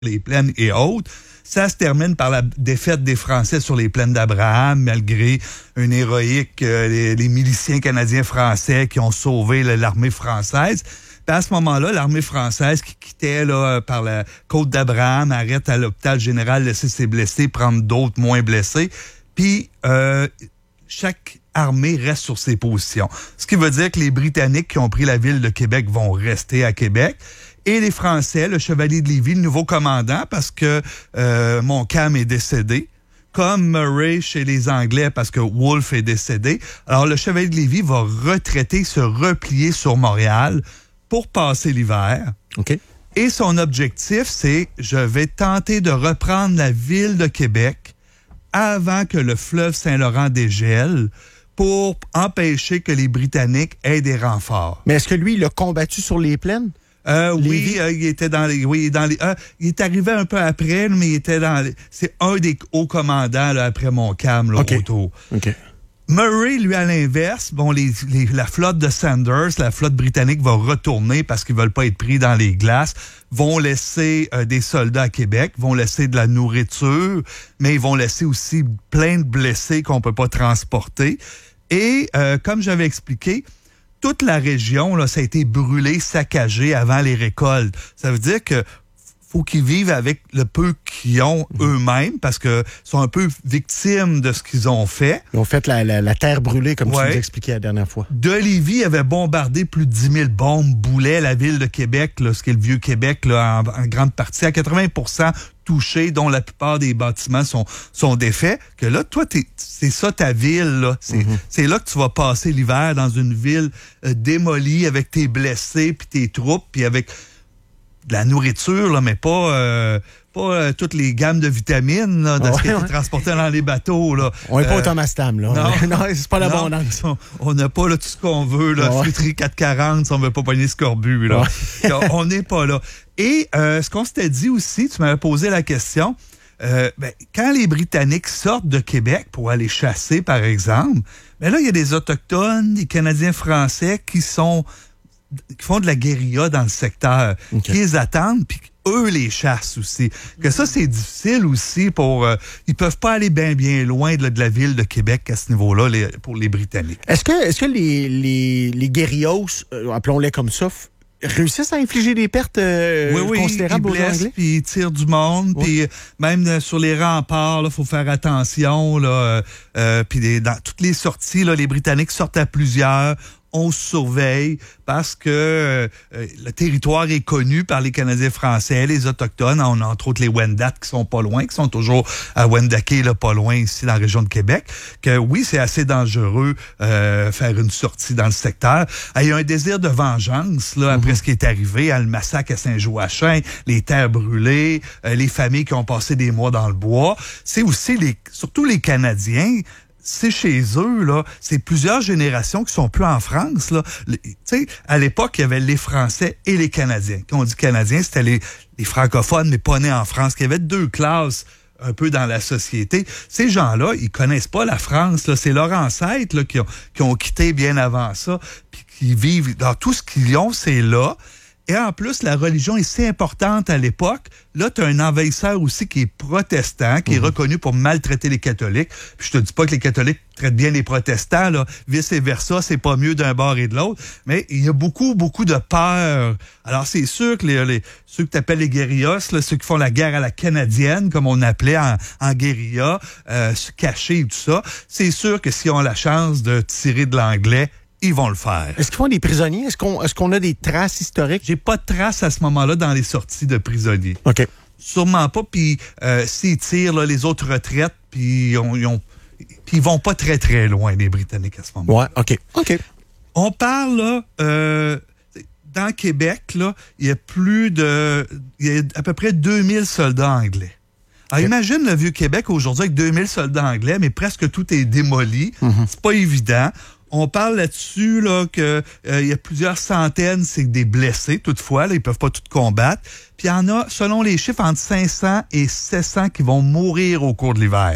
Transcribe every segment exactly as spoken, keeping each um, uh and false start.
les plaines et autres. Ça se termine par la défaite des Français sur les plaines d'Abraham, malgré une héroïque, euh, les, les miliciens canadiens français qui ont sauvé là, l'armée française. Puis à ce moment-là, l'armée française qui quittait là, par la côte d'Abraham arrête à l'hôpital général, laisser ses blessés, prendre d'autres moins blessés. Puis euh, chaque armée reste sur ses positions. Ce qui veut dire que les Britanniques qui ont pris la ville de Québec vont rester à Québec. Et les Français, le chevalier de Lévis, le nouveau commandant, parce que euh, Montcalm est décédé, comme Murray chez les Anglais, parce que Wolfe est décédé. Alors, le chevalier de Lévis va retraiter, se replier sur Montréal pour passer l'hiver. OK. Et son objectif, c'est « Je vais tenter de reprendre la ville de Québec avant que le fleuve Saint-Laurent dégèle pour empêcher que les Britanniques aient des renforts. » Mais est-ce que lui, il a combattu sur les plaines? Euh, oui, euh, il était dans les, oui, dans les, euh, il est arrivé un peu après, mais il était dans les, c'est un des hauts commandants, là, après Montcalm, là, OK. autour. OK. Murray, lui, à l'inverse, bon, les, les, la flotte de Sanders, la flotte britannique va retourner parce qu'ils veulent pas être pris dans les glaces, vont laisser euh, des soldats à Québec, vont laisser de la nourriture, mais ils vont laisser aussi plein de blessés qu'on peut pas transporter. Et, euh, comme j'avais expliqué, toute la région, là, ça a été brûlé, saccagé avant les récoltes. Ça veut dire que faut qu'ils vivent avec le peu qu'ils ont eux-mêmes, parce que sont un peu victimes de ce qu'ils ont fait. Ils ont fait la, la, la terre brûlée, comme ouais. tu nous expliquais la dernière fois. De Lévis avait bombardé plus de dix mille bombes, boulait la ville de Québec, là, ce qui est le vieux Québec, là, en, en grande partie, à quatre-vingts pour cent touchés, dont la plupart des bâtiments sont, sont défaits. Que là, toi, t'es, c'est ça ta ville, là. C'est, mm-hmm. c'est là que tu vas passer l'hiver, dans une ville euh, démolie, avec tes blessés, puis tes troupes, puis avec de la nourriture, là, mais pas, euh, pas euh, toutes les gammes de vitamines là, de oh, ce qui ouais, est ouais. transporté dans les bateaux. Là. On n'est euh, pas au Thomas Tam, là. Non, non c'est pas l'abondance. On n'a pas là, tout ce qu'on veut, là, oh, fruiterie quatre cent quarante, si on veut pas pogner scorbut. Là. Oh. On n'est pas là. Et euh, ce qu'on s'était dit aussi, tu m'avais posé la question, euh, ben, quand les Britanniques sortent de Québec pour aller chasser, par exemple, ben là, il y a des Autochtones, des Canadiens français qui sont qui font de la guérilla dans le secteur, okay. qui les attendent, puis eux les chassent aussi. Que ça, c'est difficile aussi pour... Euh, ils peuvent pas aller bien, bien loin de, de la ville de Québec à ce niveau-là, les, pour les Britanniques. Est-ce que, est-ce que les, les, les guérillos, euh, appelons-les comme ça, réussissent à infliger des pertes euh, oui, oui, considérables ils aux blessent, Anglais? Puis ils tirent du monde, oui. Puis même euh, sur les remparts, il faut faire attention. Là, euh, puis dans toutes les sorties, là, les Britanniques sortent à plusieurs. On surveille parce que euh, le territoire est connu par les Canadiens français, les Autochtones. On a entre autres les Wendat qui sont pas loin, qui sont toujours à Wendake, là, pas loin ici dans la région de Québec. Que oui, c'est assez dangereux euh, faire une sortie dans le secteur. Il y a un désir de vengeance là, après mm-hmm. ce qui est arrivé, hein, le massacre à Saint-Joachim, les terres brûlées, euh, les familles qui ont passé des mois dans le bois. C'est aussi les, surtout les Canadiens. C'est chez eux, là. C'est plusieurs générations qui sont plus en France, là. Tu sais, à l'époque, il y avait les Français et les Canadiens. Quand on dit Canadiens, c'était les, les francophones, mais pas nés en France. Il y avait deux classes un peu dans la société. Ces gens-là, ils connaissent pas la France, là. C'est leurs ancêtres, là, qui ont, qui ont quitté bien avant ça, puis qui vivent dans tout ce qu'ils ont, c'est là. Et en plus, la religion est si importante à l'époque. Là, tu as un envahisseur aussi qui est protestant, qui mmh. est reconnu pour maltraiter les catholiques. Puis je te dis pas que les catholiques traitent bien les protestants, là. Vice-versa, c'est pas mieux d'un bord et de l'autre. Mais il y a beaucoup, beaucoup de peur. Alors, c'est sûr que les, les, ceux que tu appelles les guérillas, là, ceux qui font la guerre à la canadienne, comme on appelait en, en guérilla, euh, se cacher et tout ça, c'est sûr que s'ils ont la chance de tirer de l'anglais, ils vont le faire. Est-ce qu'ils font des prisonniers? Est-ce qu'on, est-ce qu'on a des traces historiques? J'ai pas de traces à ce moment-là dans les sorties de prisonniers. OK. Sûrement pas. Puis euh, s'ils tirent, là, les autres retraitent, puis ils, ont, ils, ont, puis ils vont pas très, très loin, les Britanniques, à ce moment-là. Ouais, OK. OK. On parle, là, euh, dans Québec, là, il y a plus de... Il y a à peu près deux mille soldats anglais. Alors, okay. Imagine le Vieux-Québec aujourd'hui avec deux mille soldats anglais, mais presque tout est démoli. Mm-hmm. C'est pas évident. On parle là-dessus là que euh, il y a plusieurs centaines, c'est des blessés toutefois, là, ils peuvent pas tout combattre. Puis il y en a, selon les chiffres, entre cinq cents et sept cents qui vont mourir au cours de l'hiver.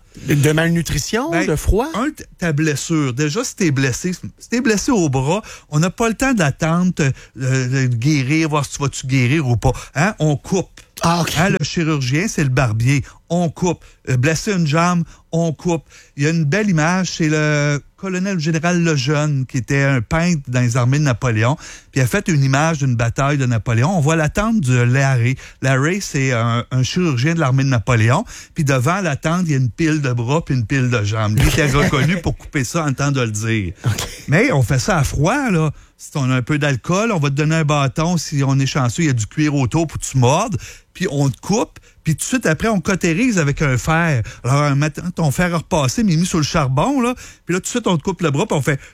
De malnutrition, ben, de froid? Un, ta blessure. Déjà, si t'es blessé, si t'es blessé au bras, on n'a pas le temps d'attendre de, de guérir, voir si tu vas-tu guérir ou pas. Hein? On coupe. Ah, OK. Hein, le chirurgien, c'est le barbier. On coupe. Euh, blesser une jambe, on coupe. Il y a une belle image, c'est le colonel général Lejeune, qui était un peintre dans les armées de Napoléon. Puis il a fait une image d'une bataille de Napoléon. On voit la tente de Larry. Larry, c'est un, un chirurgien de l'armée de Napoléon. Puis devant la tente, il y a une pile de bras puis une pile de jambes. Lui était reconnu pour couper ça en temps de le dire. Okay. Mais on fait ça à froid, là. Si on a un peu d'alcool, on va te donner un bâton. Si on est chanceux, il y a du cuir autour pour que tu mordes. Puis on te coupe. Puis tout de suite après, on cautérise avec un fer. Alors, un matin, ton fer a repassé, mais mis sur le charbon, là. Puis là, tout de suite, on te coupe le bras, puis on fait...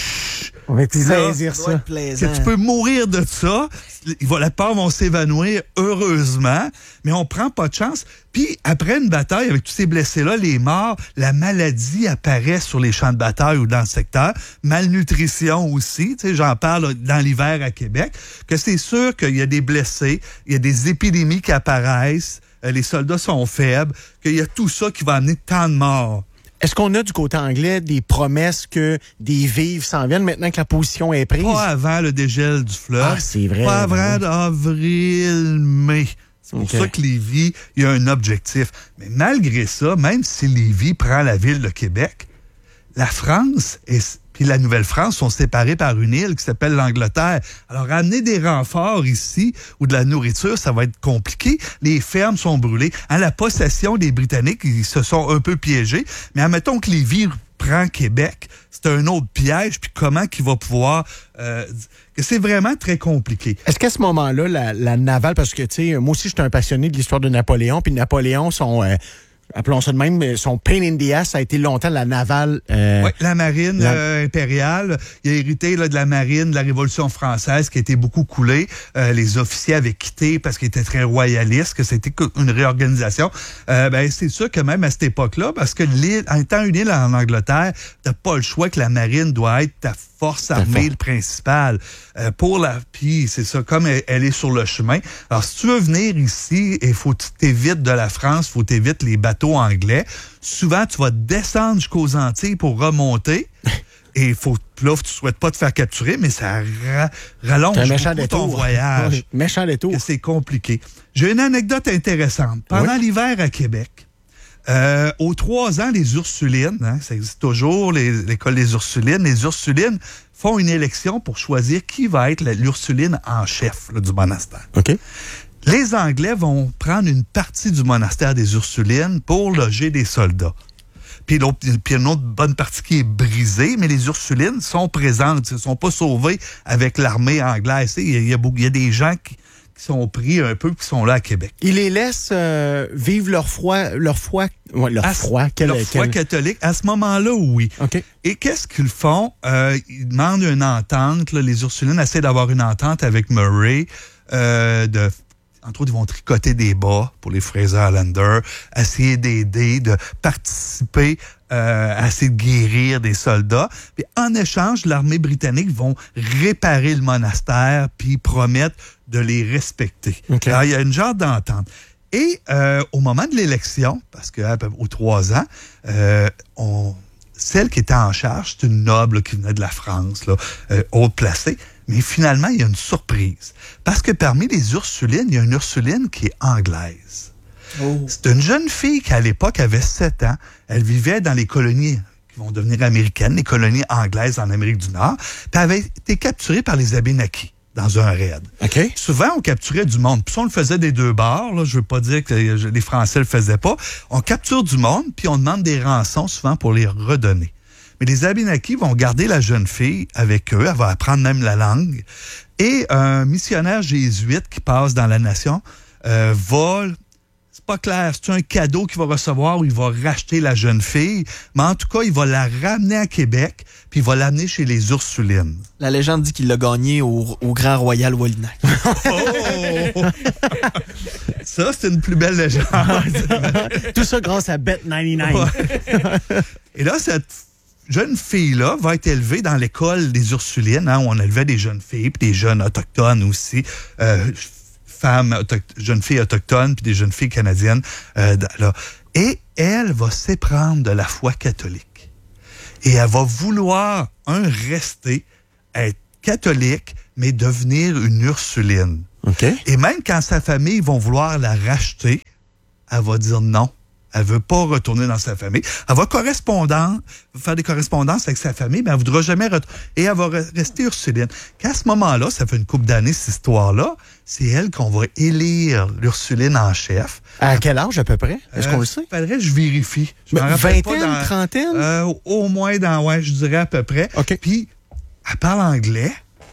On va plaisir, ça. Que tu peux mourir de ça. La part vont s'évanouir, heureusement, mais on prend pas de chance. Puis, après une bataille, avec tous ces blessés-là, les morts, la maladie apparaît sur les champs de bataille ou dans le secteur. Malnutrition aussi. Tu sais, j'en parle là, dans l'hiver à Québec, que c'est sûr qu'il y a des blessés, il y a des épidémies qui apparaissent, euh, les soldats sont faibles, qu'il y a tout ça qui va amener tant de morts. Est-ce qu'on a du côté anglais des promesses que des vives s'en viennent maintenant que la position est prise? Pas avant le dégel du fleuve. Ah, c'est vrai. Pas avant d'avril, mai. C'est pour okay. ça que Lévis, il y a un objectif. Mais malgré ça, même si Lévis prend la ville de Québec, la France est... puis la Nouvelle-France sont séparés par une île qui s'appelle l'Angleterre. Alors, amener des renforts ici ou de la nourriture, ça va être compliqué. Les fermes sont brûlées. Hein, la possession des Britanniques, ils se sont un peu piégés. Mais admettons que Lévis prend Québec, c'est un autre piège. Puis comment qu'il va pouvoir... Euh, c'est vraiment très compliqué. Est-ce qu'à ce moment-là, la, la navale... Parce que, tu sais, moi aussi, je suis un passionné de l'histoire de Napoléon. Puis Napoléon, son... Euh, appelons ça de même, son pain in the ass, ça a été longtemps la navale... Euh, oui, la marine la... euh, impériale. Il a hérité là, de la marine de la Révolution française qui a été beaucoup coulée. Euh, les officiers avaient quitté parce qu'ils étaient très royalistes, que c'était une réorganisation. Euh, ben, c'est sûr que même à cette époque-là, parce que l'île, en étant une île en Angleterre, t'as pas le choix que la marine doit être ta force armée principale. Euh, pour la... Puis c'est ça, comme elle, elle est sur le chemin. Alors, si tu veux venir ici, il faut que tu t'évites de la France, il faut que tu évites les bateaux anglais. Souvent, tu vas descendre jusqu'aux Antilles pour remonter. Et il faut, là, tu souhaites pas te faire capturer, mais ça ra- rallonge beaucoup ton voyage. Oui, méchant détour. C'est compliqué. J'ai une anecdote intéressante. Pendant oui. l'hiver à Québec, euh, aux trois ans, les Ursulines, hein, ça existe toujours, les, l'école des Ursulines, les Ursulines font une élection pour choisir qui va être la, l'Ursuline en chef là, du monastère. OK. Les Anglais vont prendre une partie du monastère des Ursulines pour loger des soldats. Puis, l'autre, puis une autre bonne partie qui est brisée, mais les Ursulines sont présentes, ils ne sont pas sauvés avec l'armée anglaise. Il y a, il y a, il y a des gens qui, qui sont pris un peu, qui sont là à Québec. Ils les laissent euh, vivre leur foi, leur foi, ouais, leur à, foi, quel, leur foi quel... catholique. À ce moment-là, oui. Okay. Et qu'est-ce qu'ils font? Euh, ils demandent une entente. Là, les Ursulines essaient d'avoir une entente avec Murray, euh, de entre autres, ils vont tricoter des bas pour les Fraser Islanders, essayer d'aider, de participer euh, à essayer de guérir des soldats. Puis en échange, l'armée britannique vont réparer le monastère puis promettent de les respecter. Okay. Alors, il y a une genre d'entente. Et euh, au moment de l'élection, parce qu'aux trois ans, euh, on, celle qui était en charge, c'est une noble là, qui venait de la France, là, euh, haute placée. Mais finalement, il y a une surprise. Parce que parmi les Ursulines, il y a une Ursuline qui est anglaise. Oh. C'est une jeune fille qui, à l'époque, avait sept ans. Elle vivait dans les colonies qui vont devenir américaines, les colonies anglaises en Amérique du Nord. Puis elle avait été capturée par les Abénakis dans un raid. Okay. Souvent, on capturait du monde. Puis ça, on le faisait des deux bords. Là. Je veux pas dire que les Français le faisaient pas. On capture du monde, puis on demande des rançons souvent pour les redonner. Mais les Abénakis vont garder la jeune fille avec eux. Elle va apprendre même la langue. Et un missionnaire jésuite qui passe dans la nation euh, va... C'est pas clair. C'est un cadeau qu'il va recevoir ou il va racheter la jeune fille. Mais en tout cas, il va la ramener à Québec puis il va l'amener chez les Ursulines. La légende dit qu'il l'a gagné au, au Grand Royal Wallinac. Oh! Ça, c'est une plus belle légende. Tout ça grâce à Bet quatre-vingt-dix-neuf. Et là, cette jeune fille-là va être élevée dans l'école des Ursulines, hein, où on élevait des jeunes filles, puis des jeunes autochtones aussi, euh, femmes, autocht- jeunes filles autochtones, puis des jeunes filles canadiennes. Euh, là. Et elle va s'éprendre de la foi catholique. Et elle va vouloir, un, rester, être catholique, mais devenir une Ursuline. Okay. Et même quand sa famille vont vouloir la racheter, elle va dire non. Elle veut pas retourner dans sa famille. Elle va correspondant, faire des correspondances avec sa famille, mais elle voudra jamais retourner. Et elle va rester Ursuline. Qu'à ce moment-là, ça fait une couple d'années, cette histoire-là, c'est elle qu'on va élire l'Ursuline en chef. À quel âge, à peu près? Est-ce euh, qu'on le sait? Faudrait que je vérifie. Je m'en rappelle pas dans, trentaine? Euh, au moins dans, ouais, je dirais à peu près. OK. Puis, elle parle anglais.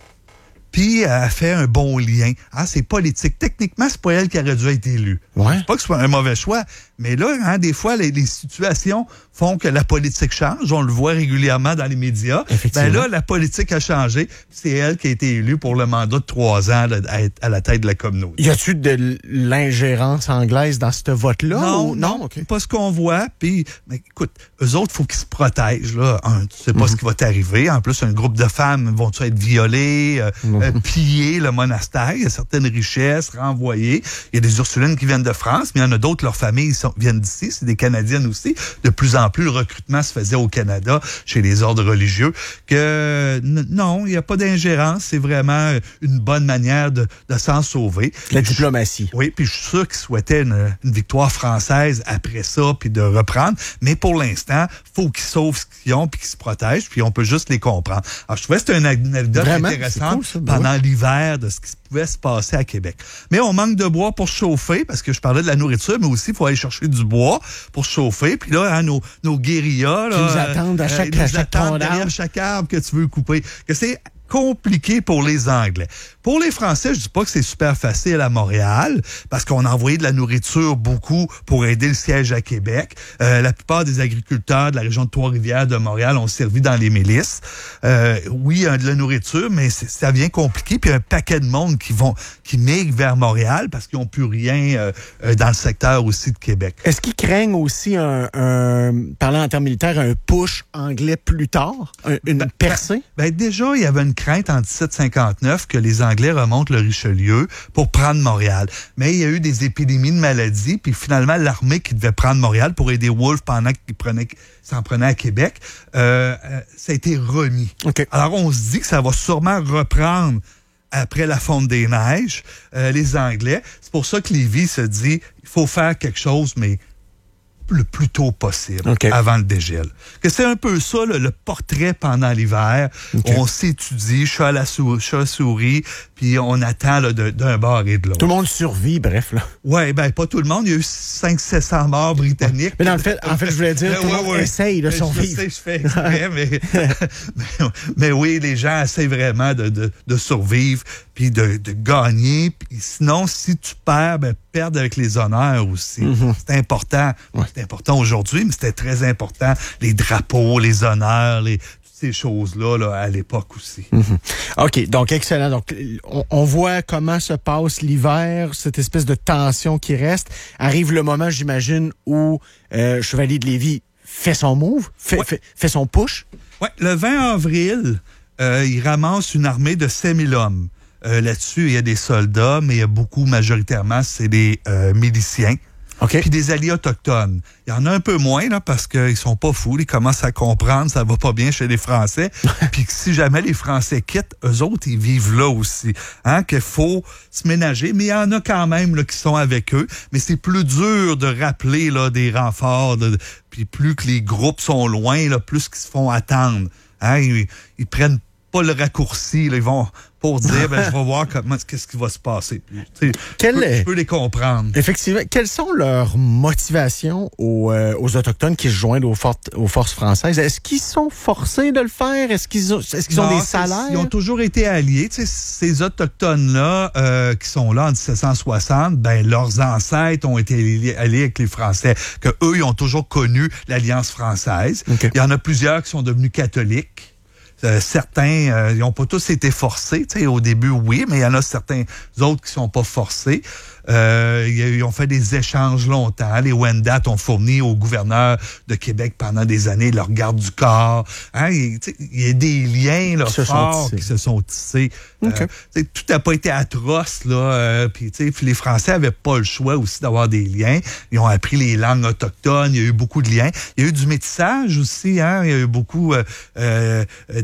Puis, elle fait un bon lien. Ah, c'est politique. Techniquement, c'est pas elle qui aurait dû être élue. Ouais. C'est pas que ce soit un mauvais choix, mais là, hein, des fois, les, les situations font que la politique change. On le voit régulièrement dans les médias. Ben là, la politique a changé. C'est elle qui a été élue pour le mandat de trois ans là, à, être à la tête de la communauté. Y a-tu de l'ingérence anglaise dans ce vote-là? Non, ou... non, non okay. Pas ce qu'on voit. Puis, mais écoute, eux autres, il faut qu'ils se protègent. Là. Un, tu sais pas mm-hmm. ce qui va t'arriver. En plus, un groupe de femmes vont être violées, euh, mm-hmm. euh, piller le monastère. Il y a certaines richesses renvoyées. Il y a des Ursulines qui viennent de France, mais il y en a d'autres, leurs familles sont, viennent d'ici. C'est des Canadiennes aussi. De plus en plus, le recrutement se faisait au Canada chez les ordres religieux. Que n- non, il n'y a pas d'ingérence. C'est vraiment une bonne manière de, de s'en sauver. La diplomatie. Je, oui, puis je suis sûr qu'ils souhaitaient une, une victoire française après ça, puis de reprendre. Mais pour l'instant, faut qu'ils sauvent ce qu'ils ont, puis qu'ils se protègent, puis on peut juste les comprendre. Alors, je trouvais que c'était une anecdote vraiment intéressante cool, ça, ben pendant oui. l'hiver de ce qui pouvait se passer à Québec. Mais on manque de bois pour chauffer, parce que je parlais de la nourriture, mais aussi il faut aller chercher du bois pour chauffer. Puis là, hein, nos, nos guérillas, là, qui nous attendent à chaque, euh, à chaque attendent derrière chaque arbre que tu veux couper. Que c'est compliqué pour les Anglais. Pour les Français, je dis pas que c'est super facile à Montréal, parce qu'on a envoyé de la nourriture beaucoup pour aider le siège à Québec. Euh, la plupart des agriculteurs de la région de Trois-Rivières, de Montréal, ont servi dans les milices. Euh, oui, il y a de la nourriture, mais ça devient compliqué. Puis il y a un paquet de monde qui vont, qui migre vers Montréal parce qu'ils n'ont plus rien euh, dans le secteur aussi de Québec. Est-ce qu'ils craignent aussi un, un parlant en termes militaires, un push anglais plus tard, un, une ben, percée? Ben, ben déjà, il y avait une crainte en dix-sept cinquante-neuf que les Anglais remontent le Richelieu pour prendre Montréal. Mais il y a eu des épidémies de maladies, puis finalement, l'armée qui devait prendre Montréal pour aider Wolfe pendant qu'il prenait, s'en prenait à Québec, euh, euh, ça a été remis. Okay. Alors, on se dit que ça va sûrement reprendre après la fonte des neiges, euh, les Anglais. C'est pour ça que Lévis se dit, il faut faire quelque chose, mais le plus tôt possible, okay. avant le dégel. Que c'est un peu ça, le, le portrait pendant l'hiver. Okay. On s'étudie, chat à la sou- chat souris, puis on attend là, de, d'un bord et de l'autre. Tout le monde survit, bref. là. Oui, ben pas tout le monde. Il y a eu cinq cents à sept cents morts britanniques. Mais dans le fait, en fait, je voulais dire, tout le monde ouais, essaye de ouais. survivre. Je sais, je fais exprès, mais, mais, mais oui, les gens essayent vraiment de, de, de survivre, puis de, de gagner. Puis sinon, si tu perds, ben perdre avec les honneurs aussi. Mm-hmm. C'est important. Ouais. C'est important aujourd'hui, mais c'était très important. Les drapeaux, les honneurs, les... ces choses-là là, à l'époque aussi. Mm-hmm. OK, donc excellent. Donc, on, on voit comment se passe l'hiver, cette espèce de tension qui reste. Arrive le moment, j'imagine, où euh, Chevalier de Lévis fait son move, fait, ouais. fait, fait son push. Oui, le vingt avril, euh, il ramasse une armée de cinq mille hommes. Euh, là-dessus, il y a des soldats, mais il y a beaucoup, majoritairement, c'est des euh, miliciens. Okay. Puis des alliés autochtones. Il y en a un peu moins, là, parce qu'ils sont pas fous. Ils commencent à comprendre, ça va pas bien chez les Français. Puis que si jamais les Français quittent, eux autres, ils vivent là aussi. Hein, qu'il faut se ménager. Mais il y en a quand même, là, qui sont avec eux. Mais c'est plus dur de rappeler, là, des renforts. De, puis plus que les groupes sont loin, là, plus qu'ils se font attendre. Hein, ils, ils prennent pas le raccourci, là, ils vont pour dire, ben, je vais voir comment, qu'est-ce qui va se passer. Quel... Je, peux, je peux les comprendre. Effectivement. Quelles sont leurs motivations aux, euh, aux Autochtones qui se joignent aux, for- aux forces françaises? Est-ce qu'ils sont forcés de le faire? Est-ce qu'ils ont, est-ce qu'ils non, ont des salaires? Ils ont toujours été alliés. Tu sais, ces Autochtones-là, euh, qui sont là en dix-sept cent soixante, ben, leurs ancêtres ont été alliés, alliés avec les Français, que eux, ils ont toujours connu l'Alliance française. Okay. Il y en a plusieurs qui sont devenus catholiques. Euh, certains, euh, ils n'ont pas tous été forcés. Tu sais, au début, oui, mais il y en a certains autres qui sont pas forcés. Euh, ils ont fait des échanges longtemps. Les Wendat ont fourni au gouverneur de Québec pendant des années leur garde du corps. Hein, il y a des liens là, qui forts se qui se sont tissés. Okay. Euh, tout n'a pas été atroce. Là, euh, puis, puis les Français n'avaient pas le choix aussi d'avoir des liens. Ils ont appris les langues autochtones. Il y a eu beaucoup de liens. Il y a eu du métissage aussi. Hein, il y a eu beaucoup euh, euh, des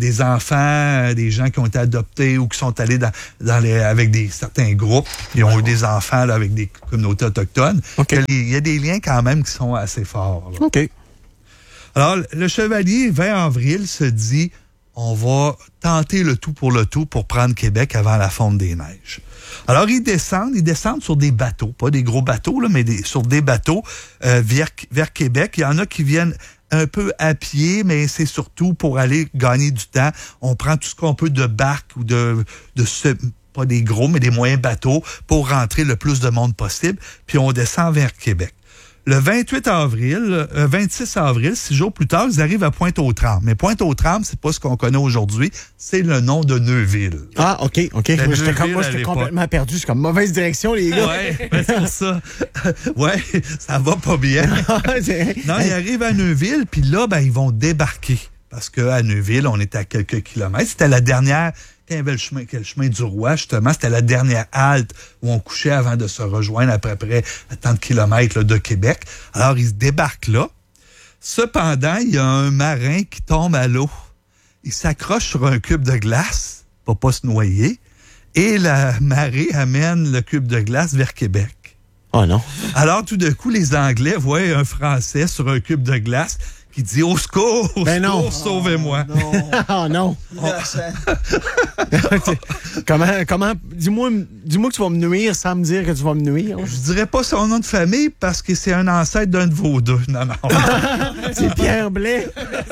des enfants, euh, des gens qui ont été adoptés ou qui sont allés dans, dans les, avec des certains groupes, qui ont eu des enfants là, avec des communautés autochtones. Okay. Il y a des liens quand même qui sont assez forts. Là. OK. Alors, le chevalier, vingt avril, se dit, on va tenter le tout pour le tout pour prendre Québec avant la fonte des neiges. Alors, ils descendent, ils descendent sur des bateaux, pas des gros bateaux, là, mais des, sur des bateaux euh, vers, vers Québec. Il y en a qui viennent un peu à pied, mais c'est surtout pour aller gagner du temps. On prend tout ce qu'on peut de barques ou de, de ce, pas des gros, mais des moyens bateaux pour rentrer le plus de monde possible, puis on descend vers Québec. Le vingt-huit avril, euh, vingt-six avril, six jours plus tard, ils arrivent à Pointe-aux-Trembles. Mais Pointe-aux-Trembles, c'est pas ce qu'on connaît aujourd'hui, c'est le nom de Neuville. Ah, OK, OK. La Moi, j'étais, comme, moi, Neuville, j'étais à complètement perdu. C'est comme mauvaise direction, les gars. Ouais, ben c'est ça. Ouais, ça va pas bien. Non, ils arrivent à Neuville, puis là, ben, ils vont débarquer. Parce qu'à Neuville, on est à quelques kilomètres. C'était la dernière, quand il y avait le chemin, le chemin du Roi, justement, c'était la dernière halte où on couchait avant de se rejoindre à peu près à tant de kilomètres là, de Québec. Alors, ils se débarquent là. Cependant, il y a un marin qui tombe à l'eau. Il s'accroche sur un cube de glace pour pas se noyer. Et la marée amène le cube de glace vers Québec. Oh non. Alors, tout d'un coup, les Anglais voient un Français sur un cube de glace qui dit « Au secours! Au Ben secours, non. sauvez-moi! » Oh non. comment, comment, dis-moi, dis-moi que tu vas me nuire sans me dire que tu vas me nuire. Je dirais pas son nom de famille parce que c'est un ancêtre d'un de vos deux. Non, non. C'est Pierre Blais.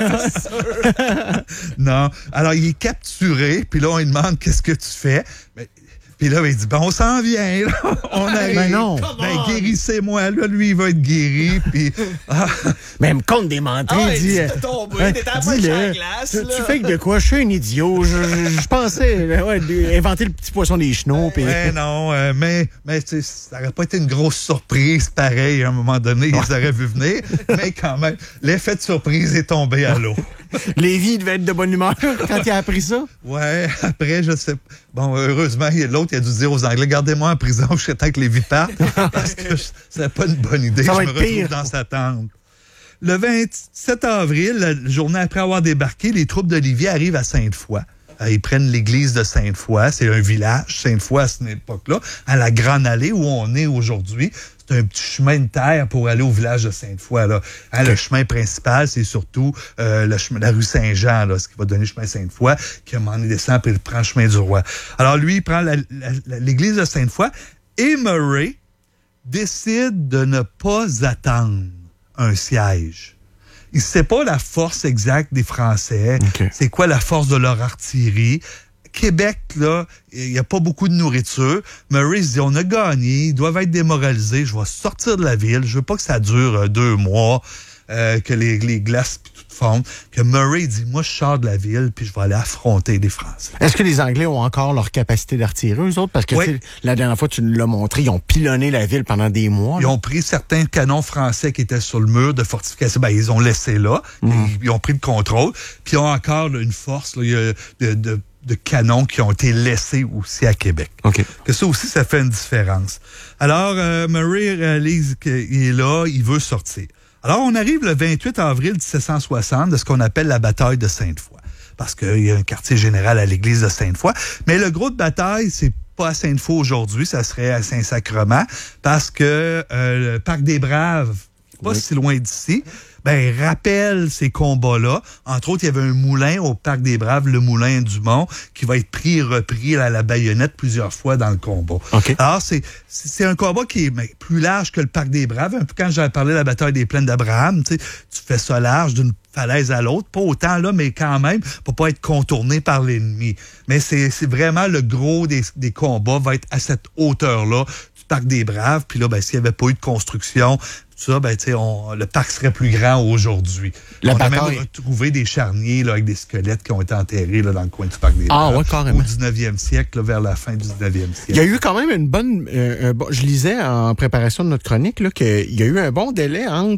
Non. Alors, il est capturé, puis là, on lui demande « Qu'est-ce que tu fais? » Mais puis là, ben, il dit, ben, on s'en vient, là. On arrive. Ben non. Ben, guérissez-moi, là. Lui, il va être guéri, puis... Ah. Même compte des menteries, Ah ouais, dit... t'es tombé, t'étais à pointe dis-le. sur la glace, Tu, là. tu fais que de quoi? Je suis un idiot. Je, je, je pensais ouais, de- inventer le petit poisson des chenaux. Puis... Ouais, non, euh, mais, mais tu sais, ça n'aurait pas été une grosse surprise, pareil, à un moment donné, ils auraient vu venir, mais quand même, l'effet de surprise est tombé à l'eau. Lévi devait être de bonne humeur quand il a appris ça. Ouais, après, je sais. Bon, heureusement, l'autre, il a dû dire aux Anglais, gardez-moi en prison jusqu'à temps que Lévi parte, parce que c'est pas une bonne idée. Ça je va me être retrouve pire. dans sa tente. Le vingt-sept avril, la journée après avoir débarqué, les troupes d'Olivier arrivent à Sainte-Foy. Euh, ils prennent l'église de Sainte-Foy. C'est un village, Sainte-Foy, à cette époque-là, à la Grande Allée où on est aujourd'hui. C'est un petit chemin de terre pour aller au village de Sainte-Foy. Là. Hein, le chemin principal, c'est surtout euh, le chemin, la rue Saint-Jean, là, ce qui va donner le chemin Sainte-Foy, qui à un moment donné descend puis il prend le chemin du Roi. Alors lui, il prend la, la, la, l'église de Sainte-Foy et Murray décide de ne pas attendre un siège. Il ne sait pas la force exacte des Français. Okay. C'est quoi la force de leur artillerie. Québec, là, il n'y a pas beaucoup de nourriture. Murray se dit, on a gagné, ils doivent être démoralisés, je vais sortir de la ville, je veux pas que ça dure euh, deux mois, euh, que les, les glaces puis tout fondent. Que Murray dit, moi, je sors de la ville, puis je vais aller affronter les Français. Est-ce que les Anglais ont encore leur capacité d'artillerie, eux autres? Parce que Oui. tu sais, la dernière fois, tu nous l'as montré, ils ont pilonné la ville pendant des mois. Ils là. ont pris certains canons français qui étaient sur le mur de fortification, ben, ils ont laissé là, Mm. ils, ils ont pris le contrôle, puis ils ont encore là, une force là, il y a de, de de canons qui ont été laissés aussi à Québec. OK. Que ça aussi, ça fait une différence. Alors, euh, Murray réalise qu'il est là, il veut sortir. Alors, on arrive le vingt-huit avril dix-sept cent soixante de ce qu'on appelle la bataille de Sainte-Foy. Parce qu'il y a un quartier général à l'église de Sainte-Foy. Mais le gros de bataille, c'est pas à Sainte-Foy aujourd'hui, ça serait à Saint-Sacrement, parce que euh, le Parc des Braves, pas Oui. si loin d'ici, ben, rappelle ces combats-là. Entre autres, il y avait un moulin au Parc des Braves, le moulin Dumont, qui va être pris et repris à la baïonnette plusieurs fois dans le combat. OK. Alors, c'est, c'est un combat qui est ben, plus large que le Parc des Braves. Un peu quand j'ai parlé de la bataille des plaines d'Abraham, tu sais, tu fais ça large d'une falaise à l'autre, pas autant là, mais quand même, pour pas être contourné par l'ennemi. Mais c'est, c'est vraiment le gros des, des combats va être à cette hauteur-là du Parc des Braves. Puis là, ben, s'il n'y avait pas eu de construction, tout ça, ben, tu sais, on, le parc serait plus grand aujourd'hui. La on a bataille. même retrouvé des charniers là, avec des squelettes qui ont été enterrés là, dans le coin du Parc des Ah Braves. ouais, carrément. Au dix-neuvième siècle, là, vers la fin du dix-neuvième siècle. Il y a eu quand même une bonne... Euh, un bon- je lisais en préparation de notre chronique là, qu'il y a eu un bon délai entre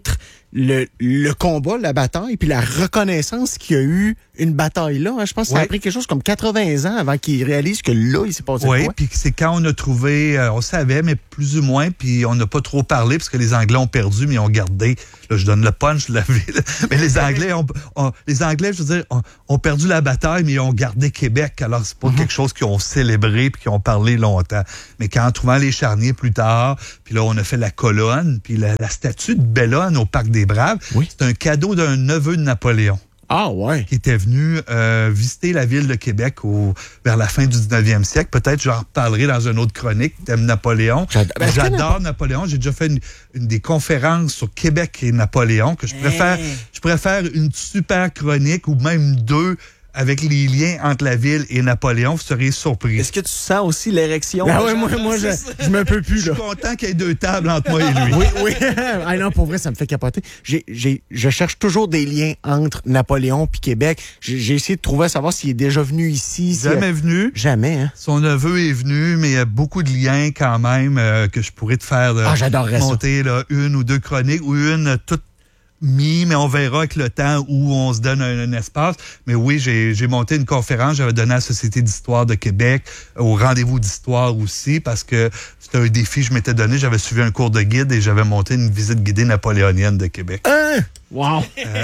le, le combat, la bataille, puis la reconnaissance qu'il y a eu une bataille là. Hein. Je pense que ça Ouais. a pris quelque chose comme quatre-vingts ans avant qu'ils réalisent que là, il s'est passé Oui, quoi. puis c'est quand on a trouvé, euh, on savait, mais plus ou moins, puis on n'a pas trop parlé parce que les Anglais ont perdu, mais ils ont gardé. Là, je donne le punch de la ville. Mais les Anglais ont, ont- les Anglais, je veux dire, ont, ont perdu la bataille, mais ils ont gardé Québec. Alors, c'est pas mm-hmm. quelque chose qu'ils ont célébré puis qu'ils ont parlé longtemps. Mais quand en trouvant les charniers plus tard, puis là, on a fait la colonne, puis la, la statue de Bellone au Parc des Braves, oui. c'est un cadeau d'un neveu de Napoléon. Ah ouais. Qui était venu euh, visiter la ville de Québec au, vers la fin du dix-neuvième siècle. Peut-être j'en reparlerai dans une autre chronique. T'aimes Napoléon. J'adore, ben, J'adore Napoléon. J'ai déjà fait une, une des conférences sur Québec et Napoléon que je préfère. Hey. Je préfère une super chronique ou même deux avec les liens entre la ville et Napoléon. Vous seriez surpris. Est-ce que tu sens aussi l'érection? Ah ouais, moi, moi je, je me peux plus. Je suis content qu'il y ait deux tables entre moi et lui. Oui, oui. Ah non, pour vrai, ça me fait capoter. J'ai, j'ai, je cherche toujours des liens entre Napoléon et Québec. J'ai, j'ai essayé de trouver à savoir s'il est déjà venu ici. Jamais a... venu. Jamais, hein? Son neveu est venu, mais il y a beaucoup de liens quand même euh, que je pourrais te faire de ah, j'adorerais monter là, une ou deux chroniques ou une toute mis, mais on verra avec le temps où on se donne un, un espace. Mais oui, j'ai, j'ai monté une conférence, j'avais donné à la Société d'histoire de Québec, au rendez-vous d'histoire aussi, parce que c'était un défi que je m'étais donné. J'avais suivi un cours de guide et j'avais monté une visite guidée napoléonienne de Québec. Hein? Wow!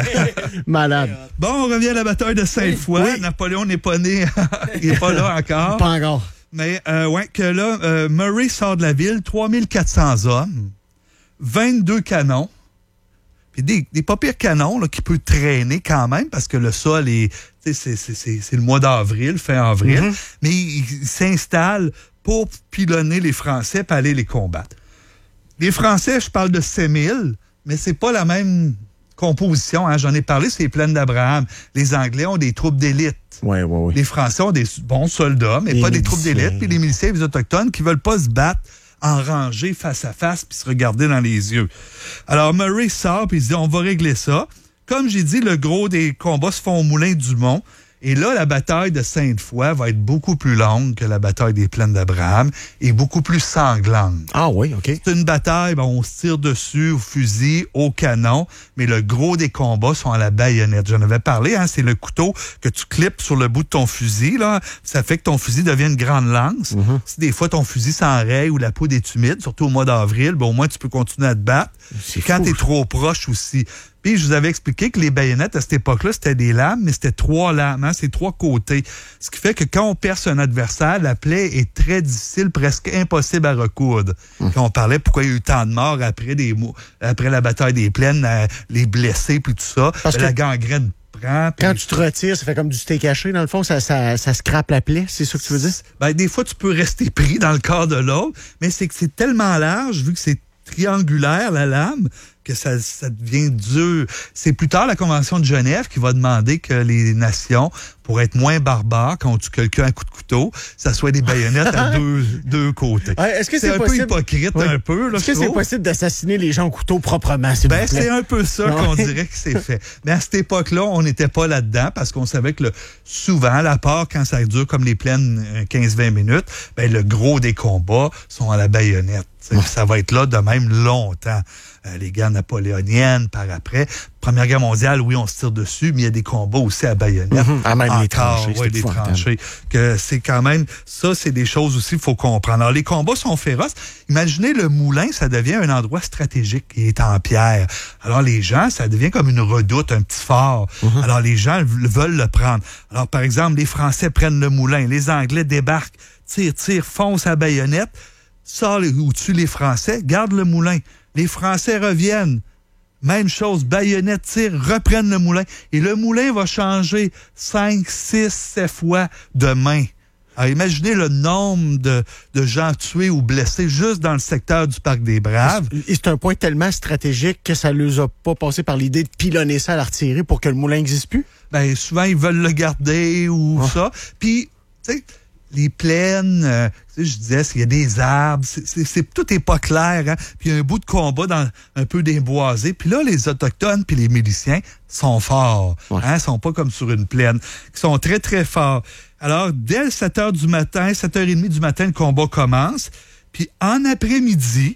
Malade. Bon, on revient à la bataille de Sainte-Foy. Oui. Napoléon n'est pas né, il n'est pas là encore. Pas encore. Mais euh, ouais, que là, euh, Murray sort de la ville, trois mille quatre cents hommes, vingt-deux canons, puis des, des pas pires canons là, qui peuvent traîner quand même parce que le sol est, c'est, c'est, c'est, c'est le mois d'avril, fin avril, mm-hmm. mais ils il s'installent pour pilonner les Français et aller les combattre. Les Français, je parle de cinq mille, mais c'est pas la même composition. Hein. J'en ai parlé, c'est les plaines d'Abraham. Les Anglais ont des troupes d'élite. Ouais, ouais, ouais. Les Français ont des bons soldats, mais les pas miliciens. Des troupes d'élite. Puis les miliciens et les autochtones qui veulent pas se battre en rangée face à face puis se regarder dans les yeux. Alors Murray sort puis il se dit on va régler ça. Comme j'ai dit, le gros des combats se font au Moulin du Mont. Et là, la bataille de Sainte-Foy va être beaucoup plus longue que la bataille des Plaines d'Abraham et beaucoup plus sanglante. Ah oui, OK. C'est une bataille, ben, on se tire dessus au fusil, au canon, mais le gros des combats sont à la baïonnette. J'en avais parlé, hein, c'est le couteau que tu clips sur le bout de ton fusil. Là. Ça fait que ton fusil devient une grande lance. Mm-hmm. Si des fois ton fusil s'enraye ou la poudre est humide, surtout au mois d'avril, ben, au moins tu peux continuer à te battre. C'est Quand tu es trop proche aussi. Puis, je vous avais expliqué que les baïonnettes, à cette époque-là, c'était des lames, mais c'était trois lames, hein, c'est trois côtés. Ce qui fait que quand on perce un adversaire, la plaie est très difficile, presque impossible à recoudre. Hum. Quand on parlait pourquoi il y a eu tant de morts après des après la bataille des plaines, euh, les blessés, puis tout ça, Parce la que gangrène prend. Puis... Quand tu te retires, ça fait comme du steak haché, dans le fond, ça, ça, ça scrape la plaie, c'est ça que tu veux dire? Ben, des fois, tu peux rester pris dans le corps de l'autre, mais c'est que c'est tellement large, vu que c'est triangulaire, la lame, que ça, ça devient dur. C'est plus tard la Convention de Genève qui va demander que les nations, pour être moins barbares, quand on tue quelqu'un à coup de couteau, ça soit des baïonnettes à deux, deux côtés. Ouais, est-ce que c'est, c'est un possible... peu hypocrite, oui. un peu. Là, est-ce que c'est trouve. possible d'assassiner les gens au couteau proprement, s'il ben, vous plaît? C'est un peu ça non. qu'on dirait que c'est fait. Mais à cette époque-là, on n'était pas là-dedans parce qu'on savait que le, souvent, la part, quand ça dure comme les plaines quinze vingt minutes, ben, le gros des combats sont à la baïonnette. Ouais. Ça va être là de même longtemps. Euh, les guerres napoléoniennes, par après. Première guerre mondiale, oui, on se tire dessus, mais il y a des combats aussi à baïonnette. Mm-hmm. Ah, même Encore, les tranchées. Ouais, des tranchées. Que c'est quand même, ça, c'est des choses aussi qu'il faut comprendre. Alors, les combats sont féroces. Imaginez le moulin, ça devient un endroit stratégique qui est en pierre. Alors, les gens, ça devient comme une redoute, un petit fort. Mm-hmm. Alors, les gens veulent le prendre. Alors, par exemple, les Français prennent le moulin, les Anglais débarquent, tirent, tirent, foncent à baïonnette, sortent ou tuent les Français, gardent le moulin. Les Français reviennent. Même chose, baïonnette, tire, reprennent le moulin. Et le moulin va changer cinq, six, sept fois demain. Alors, imaginez le nombre de, de gens tués ou blessés juste dans le secteur du Parc des Braves. Et c'est un point tellement stratégique que ça ne les a pas passé par l'idée de pilonner ça à l'artillerie pour que le moulin n'existe plus? Ben, souvent, ils veulent le garder ou oh. ça. Puis, tu sais, les plaines, euh, tu sais, je disais, il y a des arbres, c'est, c'est, c'est, tout est pas clair, hein? Puis il y a un bout de combat dans un peu déboisé. Puis là, les Autochtones puis les miliciens sont forts, ouais. hein? Ils sont pas comme sur une plaine. Ils sont très, très forts. Alors, dès sept heures du matin, sept heures trente du matin, le combat commence. Puis en après-midi,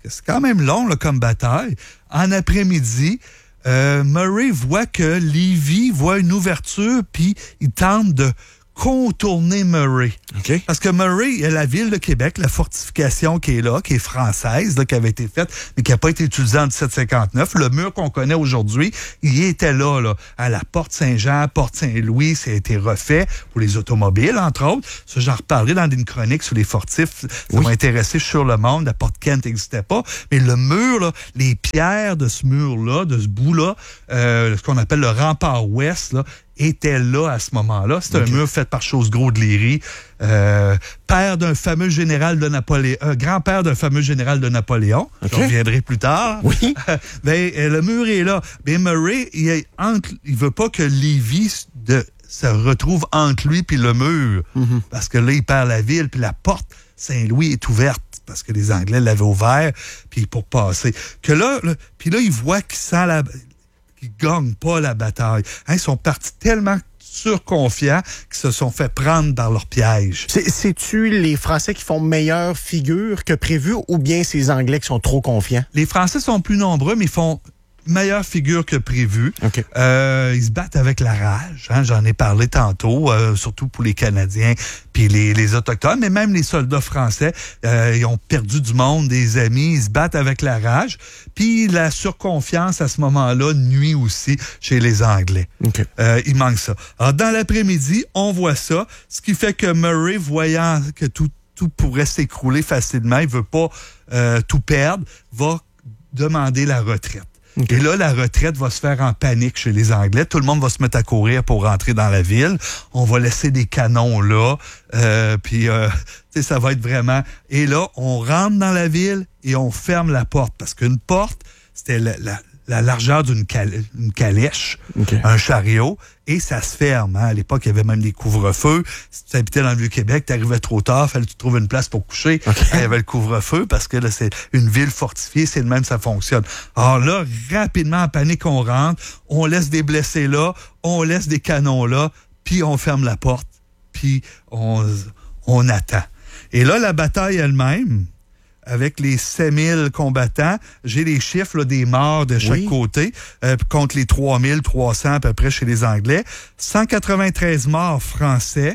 c'est quand même long là, comme bataille. En après-midi, euh, Murray voit que Lévis voit une ouverture, puis il tente de contourner Murray. Okay. Parce que Murray, il y a la ville de Québec, la fortification qui est là, qui est française, là, qui avait été faite, mais qui n'a pas été utilisée en dix-sept cinquante-neuf. Le mur qu'on connaît aujourd'hui, il était là, là, à la Porte Saint-Jean, Porte Saint-Louis, ça a été refait pour les automobiles, entre autres. Ça, j'en reparlerai dans une chronique sur les fortifs. Ça oui. m'a intéressé sur le monde. La Porte Kent n'existait pas. Mais le mur, là, les pierres de ce mur-là, de ce bout-là, euh, ce qu'on appelle le rempart ouest, là, était là à ce moment-là. C'est okay. un mur fait par Chosgros de Léry, euh, père d'un fameux général de Napoléon, euh, grand-père d'un fameux général de Napoléon. Okay. Je reviendrai plus tard. Oui. ben, le mur est là. Ben, Murray, il, est entre, il veut pas que Lévis de, se retrouve entre lui puis le mur. Mm-hmm. Parce que là, il perd la ville, puis la porte Saint-Louis est ouverte. Parce que les Anglais l'avaient ouvert, puis pour passer. Que là, là puis là, il voit qu'il sent la... Ils ne gagnent pas la bataille. Hein, ils sont partis tellement surconfiants qu'ils se sont fait prendre dans leur piège. C'est, c'est-tu les Français qui font meilleure figure que prévu ou bien c'est les Anglais qui sont trop confiants? Les Français sont plus nombreux, mais ils font meilleure figure que prévu. Okay. Euh, ils se battent avec la rage. Hein, j'en ai parlé tantôt, euh, surtout pour les Canadiens puis les, les Autochtones, mais même les soldats français, euh, ils ont perdu du monde, des amis, ils se battent avec la rage. Puis la surconfiance, à ce moment-là, nuit aussi chez les Anglais. Okay. Euh, il manque ça. Alors, dans l'après-midi, on voit ça, ce qui fait que Murray, voyant que tout, tout pourrait s'écrouler facilement, il veut pas euh, tout perdre, va demander la retraite. Okay. Et là, la retraite va se faire en panique chez les Anglais. Tout le monde va se mettre à courir pour rentrer dans la ville. On va laisser des canons là. Euh, puis, euh, tu sais, ça va être vraiment... Et là, on rentre dans la ville et on ferme la porte. Parce qu'une porte, c'était la, la, la largeur d'une cal- une calèche, okay. un chariot, et ça se ferme. Hein. À l'époque, il y avait même des couvre-feux. Si tu habitais dans le Vieux-Québec, tu arrivais trop tard, fallait que tu trouves une place pour coucher. Okay. Il y avait le couvre-feu parce que là, c'est une ville fortifiée, c'est de même ça fonctionne. Alors là, rapidement, en panique, on rentre, on laisse des blessés là, on laisse des canons là, puis on ferme la porte, puis on, on attend. Et là, la bataille elle-même, avec les sept mille combattants, j'ai les chiffres là, des morts de chaque oui. côté, euh, contre les trois mille trois cents à peu près chez les Anglais. cent quatre-vingt-treize morts français,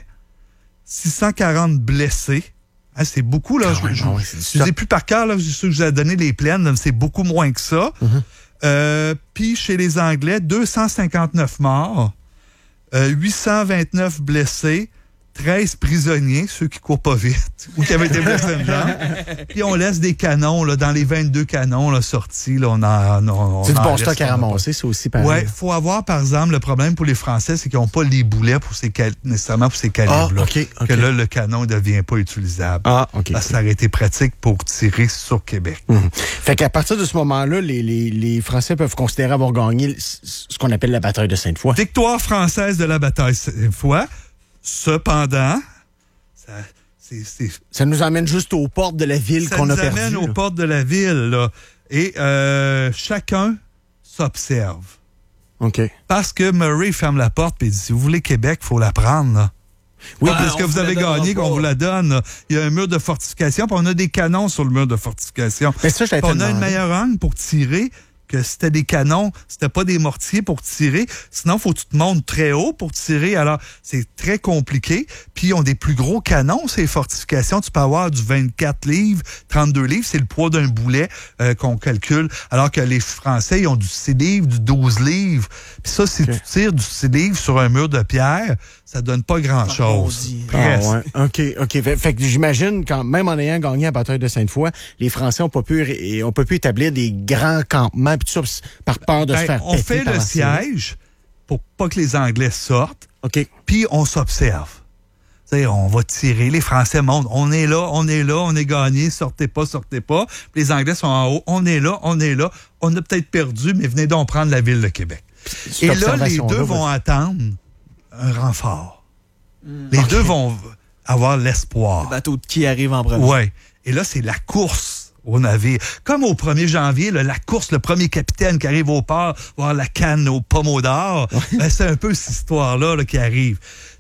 six cent quarante blessés. Hein, c'est beaucoup, là. Ah je ne oui, sais plus par cœur, là, je sais que je vous ai donné les plaines, c'est beaucoup moins que ça. Mm-hmm. Euh, Puis chez les Anglais, deux cent cinquante-neuf morts, euh, huit cent vingt-neuf blessés, treize prisonniers, ceux qui courent pas vite, ou qui avaient été blessés une jambe. Puis on laisse des canons, là, dans les vingt-deux canons là, sortis. Là, on en, on, c'est on du bon stock à ramasser, c'est aussi pareil. Oui, il faut avoir, par exemple, le problème pour les Français, c'est qu'ils n'ont pas les boulets pour ces cal- nécessairement pour ces calibres-là. Ah, okay, okay. Que là, le canon ne devient pas utilisable. Ah, OK. Parce que ça aurait été pratique pour tirer sur Québec. Mmh. Fait qu'à partir de ce moment-là, les, les, les Français peuvent considérer avoir gagné ce qu'on appelle la bataille de Sainte-Foy. Victoire française de la bataille de Sainte-Foy. Cependant, ça, c'est, c'est, ça nous amène juste aux portes de la ville qu'on a perdues. Ça nous amène aux portes de la ville, là. Et euh, chacun s'observe. OK. Parce que Murray ferme la porte et dit, si vous voulez Québec, il faut la prendre, là. Oui, ah, parce que vous avez gagné, qu'on vous la donne. Là. Il y a un mur de fortification, puis on a des canons sur le mur de fortification. Mais ça, je on a une meilleure angle pour tirer. Que c'était des canons, c'était pas des mortiers pour tirer. Sinon, faut que tu te montes très haut pour tirer. Alors, c'est très compliqué. Puis, ils ont des plus gros canons, ces fortifications. Tu peux avoir du vingt-quatre livres, trente-deux livres. C'est le poids d'un boulet euh, qu'on calcule. Alors que les Français, ils ont du six livres, du douze livres. Puis ça, si okay. tu tires du six livres sur un mur de pierre, ça donne pas grand-chose. Ah, ouais. OK, OK. Fait, fait que j'imagine, quand même en ayant gagné la bataille de Sainte-Foy, les Français ont pas pu, ont pas pu établir des grands campements pis tout ça, par peur de ben, se faire on péter. On fait le siège pour pas que les Anglais sortent. OK. Puis on s'observe. T'sais, on va tirer, les Français montent, on est là, on est là, on est gagné, sortez pas, sortez pas. Puis les Anglais sont en haut, on est là, on est là. On a peut-être perdu, mais venez donc prendre la ville de Québec. Et là, les deux vont attendre un renfort. Mmh. Les okay. deux vont avoir l'espoir. Le bateau de qui arrive en premier. Oui. Et là, c'est la course au navire. Comme au premier janvier, là, la course, le premier capitaine qui arrive au port, voir la canne aux pommes d'or, ben, c'est un peu cette histoire-là là, qui arrive.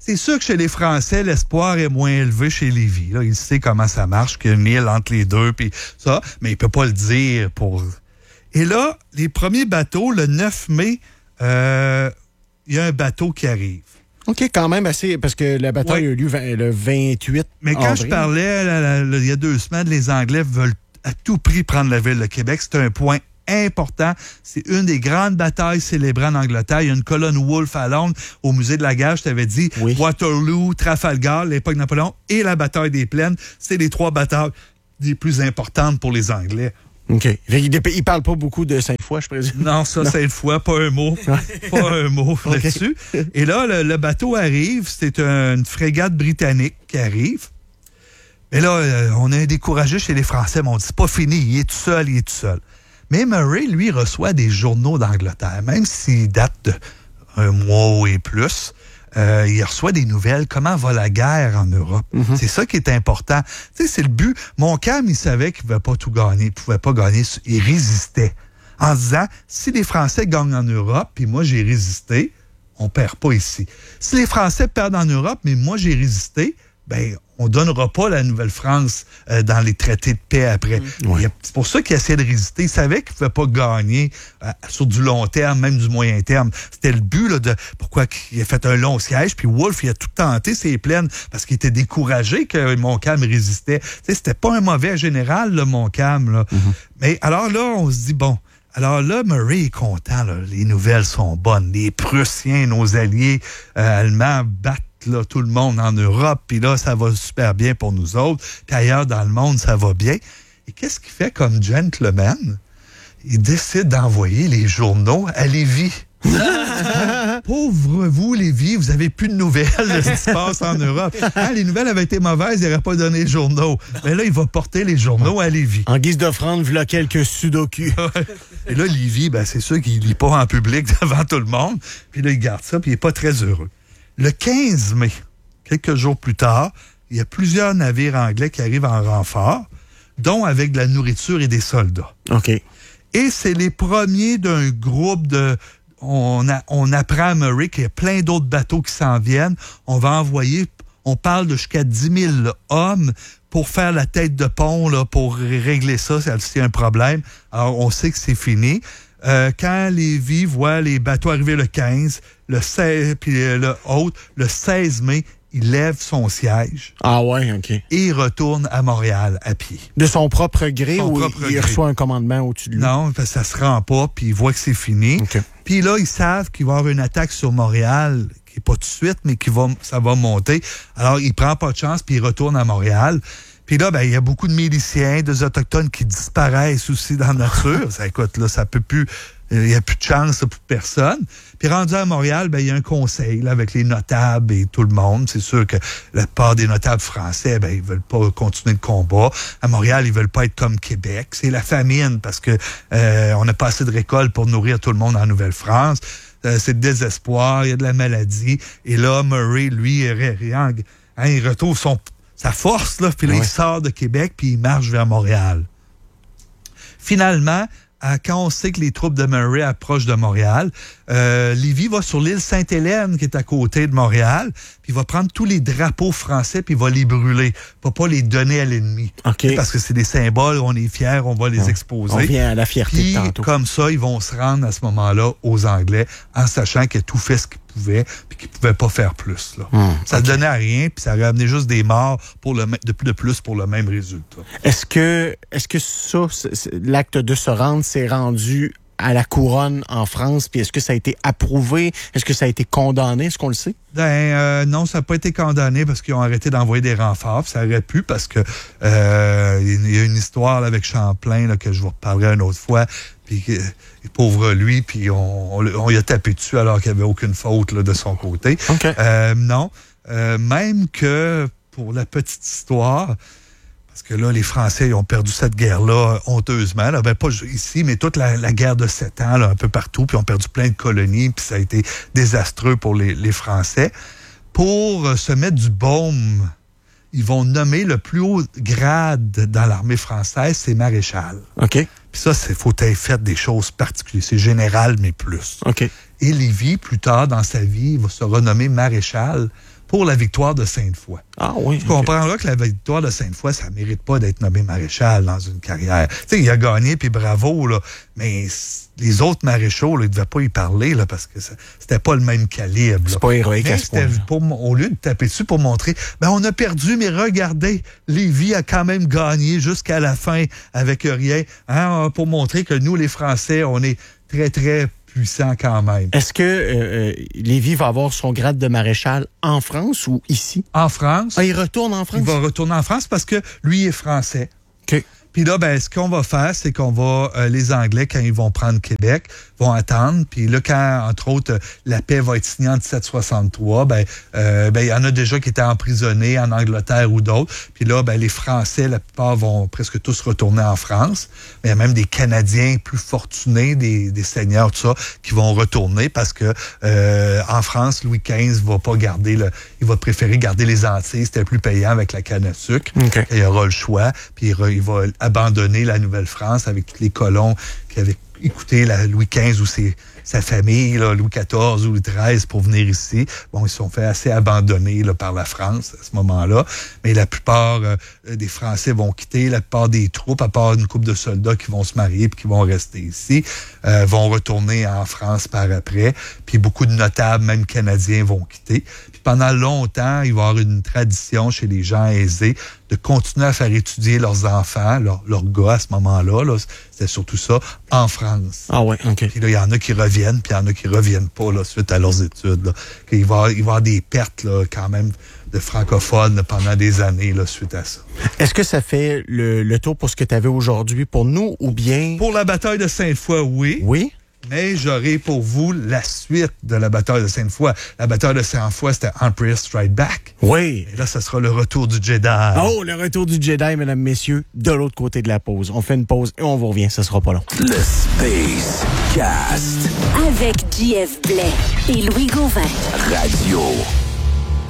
C'est sûr que chez les Français, l'espoir est moins élevé chez Lévis. Là, il sait comment ça marche, qu'il y a une île entre les deux, puis ça, mais il peut pas le dire pour... Et là, les premiers bateaux, le neuf mai, euh, il y a un bateau qui arrive. OK, quand même assez, parce que la bataille ouais. a eu lieu le vingt-huit Mais quand avril. je parlais, là, là, là, il y a deux semaines, les Anglais veulent à tout prix prendre la ville de Québec. C'est un point important. C'est une des grandes batailles célébrées en Angleterre. Il y a une colonne Wolfe à Londres, au musée de la Guerre, je t'avais dit. Oui. Waterloo, Trafalgar, l'époque de Napoléon et la bataille des Plaines. C'est les trois batailles les plus importantes pour les Anglais. OK. Il ne parle pas beaucoup de Sainte-Foy, je présume. Non, ça, c'est une fois, pas un mot. Pas un mot Okay. là-dessus. Et là, le, le bateau arrive. C'est une frégate britannique qui arrive. Mais là, euh, on est découragé chez les Français, mais on dit, c'est pas fini, il est tout seul, il est tout seul. Mais Murray, lui, reçoit des journaux d'Angleterre, même s'ils datent d'un mois et plus. Euh, il reçoit des nouvelles. Comment va la guerre en Europe? Mm-hmm. C'est ça qui est important. Tu sais, c'est le but. Montcalm, il savait qu'il ne pouvait pas tout gagner. Il ne pouvait pas gagner. Il résistait. En disant, si les Français gagnent en Europe, puis moi, j'ai résisté, on ne perd pas ici. Si les Français perdent en Europe, mais moi, j'ai résisté, ben on donnera pas la Nouvelle-France euh, dans les traités de paix après. Mmh. Ouais. C'est pour ça qu'il essayait de résister. Il savait qu'il ne pouvait pas gagner euh, sur du long terme, même du moyen terme. C'était le but là, de pourquoi il a fait un long siège. Puis Wolfe, il a tout tenté ses plaines parce qu'il était découragé que Montcalm résistait. Tu sais, c'était pas un mauvais général, le Montcalm. Là. Mmh. Mais alors là, on se dit, bon, alors là, Murray est content. Là. Les nouvelles sont bonnes. Les Prussiens, nos alliés euh, allemands, battent là, tout le monde en Europe, puis là, ça va super bien pour nous autres, puis ailleurs dans le monde, ça va bien. Et qu'est-ce qu'il fait comme gentleman? Il décide d'envoyer les journaux à Lévis. Pauvre vous, Lévis, vous avez plus de nouvelles de ce qui se passe en Europe. Hein, les nouvelles avaient été mauvaises, il n'aurait pas donné les journaux. Mais là, il va porter les journaux à Lévis. En guise d'offrande, voilà quelques sudoku. Et là, Lévis, ben, c'est sûr qu'il ne lit pas en public devant tout le monde. Puis là, il garde ça, puis il n'est pas très heureux. Le quinze mai, quelques jours plus tard, il y a plusieurs navires anglais qui arrivent en renfort, dont avec de la nourriture et des soldats. OK. Et c'est les premiers d'un groupe de... On, a, on apprend à Murray qu'il y a plein d'autres bateaux qui s'en viennent. On va envoyer... On parle de jusqu'à dix mille hommes pour faire la tête de pont, là, pour régler ça s'il y a un problème. Alors, on sait que c'est fini. Euh, quand Lévis voit les bateaux arriver le quinze, le seize, puis le autre, le seize mai, il lève son siège. Ah ouais, OK. Et il retourne à Montréal à pied. De son propre gré son ou propre il gré. reçoit un commandement au-dessus de lui? Non, parce que ça se rend pas, puis il voit que c'est fini. Okay. Puis là, ils savent qu'il va y avoir une attaque sur Montréal, qui n'est pas tout de suite, mais qui va, ça va monter. Alors, il prend pas de chance, puis il retourne à Montréal. Puis là, ben, il y a beaucoup de miliciens, des Autochtones qui disparaissent aussi dans la nature. Ça, écoute, là, ça peut plus... Il n'y a plus de chance pour personne. Puis rendu à Montréal, ben, il y a un conseil là, avec les notables et tout le monde. C'est sûr que la part des notables français, ben, ils veulent pas continuer le combat. À Montréal, ils veulent pas être comme Québec. C'est la famine parce que euh, on n'a pas assez de récoltes pour nourrir tout le monde en Nouvelle-France. Euh, c'est le désespoir, il y a de la maladie. Et là, Murray, lui, il, hein, il retrouve son, sa force, là, puis là, ouais. il sort de Québec, puis il marche vers Montréal. Finalement, quand on sait que les troupes de Murray approchent de Montréal, euh, Lévis va sur l'île Sainte-Hélène, qui est à côté de Montréal, puis il va prendre tous les drapeaux français, puis il va les brûler. Il va pas les donner à l'ennemi. Okay. Parce que c'est des symboles, on est fiers, on va les ouais. exposer. On vient à la fierté puis, tantôt. Comme ça, ils vont se rendre à ce moment-là aux Anglais, en sachant qu'ils ont tout fait ce qu'ils pouvaient, puis qu'ils ne pouvaient pas faire plus. Là. Hum, ça ne okay. donnait à rien, puis ça aurait amené juste des morts pour le, de plus de plus pour le même résultat. Est-ce que, est-ce que ça, c'est, l'acte de se rendre, s'est rendu à la couronne en France, puis est-ce que ça a été approuvé? Est-ce que ça a été condamné? Est-ce qu'on le sait? Ben, euh, non, ça n'a pas été condamné parce qu'ils ont arrêté d'envoyer des renforts. Ça aurait pu parce que euh, il y a une histoire là, avec Champlain là, que je vous reparlerai une autre fois. Puis, euh, pauvre lui, puis on, on, on y a tapé dessus alors qu'il n'y avait aucune faute là, de son côté. Okay. Euh, non, euh, même que pour la petite histoire... Parce que là, les Français ils ont perdu cette guerre-là honteusement. Là. Ben, pas ici, mais toute la, la guerre de sept ans, là, un peu partout, puis ils ont perdu plein de colonies, puis ça a été désastreux pour les, les Français. Pour euh, se mettre du baume, ils vont nommer le plus haut grade dans l'armée française, c'est maréchal. OK. Puis ça, il faut être fait des choses particulières. C'est général, mais plus. OK. Et Lévis, plus tard dans sa vie, il va se renommer maréchal pour la victoire de Sainte-Foy. Ah oui. Tu comprendras que la victoire de Sainte-Foy, ça mérite pas d'être nommé maréchal dans une carrière. Tu sais, il a gagné, puis bravo, là, mais les autres maréchaux, là, ils ne devaient pas y parler, là, parce que ça, c'était pas le même calibre. C'est pas héroïque mais à ce point. pour, au lieu de taper dessus pour montrer, ben on a perdu, mais regardez, Lévis a quand même gagné jusqu'à la fin avec rien, hein, pour montrer que nous, les Français, on est très, très puissants quand même. Est-ce que euh, Lévis va avoir son grade de maréchal en France ou ici? En France. Ah, il retourne en France? Il va retourner en France parce que lui est français. OK. Puis là, ben, ce qu'on va faire, c'est qu'on va, euh, les Anglais, quand ils vont prendre Québec, vont attendre. Puis là, quand, entre autres, euh, la paix va être signée en dix-sept soixante-trois, ben, euh, ben, il y en a déjà qui étaient emprisonnés en Angleterre ou d'autres. Puis là, ben, les Français, la plupart vont presque tous retourner en France. Mais il y a même des Canadiens plus fortunés, des, des seigneurs, tout ça, qui vont retourner parce que, euh, en France, Louis quinze va pas garder le, il va préférer garder les Antilles. C'était plus payant avec la canne à sucre. Okay. Il aura le choix. Puis il, il va abandonner la Nouvelle-France avec tous les colons qui avaient écouté la Louis quinze ou ses, sa famille, là, Louis quatorze ou Louis treize pour venir ici. Bon, ils se sont fait assez abandonner là, par la France à ce moment-là. Mais la plupart euh, des Français vont quitter, la plupart des troupes, à part une couple de soldats qui vont se marier puis qui vont rester ici, euh, vont retourner en France par après. Puis beaucoup de notables, même canadiens, vont quitter. Puis pendant longtemps, il va y avoir une tradition chez les gens aisés de continuer à faire étudier leurs enfants, leurs leur gars à ce moment-là. Là, c'était surtout ça, en France. Ah ouais, OK. Puis là, il y en a qui reviennent, puis il y en a qui reviennent pas là, suite à leurs études. Là. Il va, il va y avoir des pertes là, quand même de francophones là, pendant des années là, suite à ça. Est-ce que ça fait le, le tour pour ce que tu avais aujourd'hui pour nous ou bien... Pour la bataille de Sainte-Foy, oui. Oui. Mais j'aurai pour vous la suite de la bataille de Sainte-Foy. La bataille de Sainte-Foy, c'était Emperor Strike Back. Oui. Et là, ce sera le retour du Jedi. Oh, le retour du Jedi, mesdames, messieurs, de l'autre côté de la pause. On fait une pause et on vous revient, ce sera pas long. Le Space Cast. Avec J F Blais et Louis Gauvin. Radio.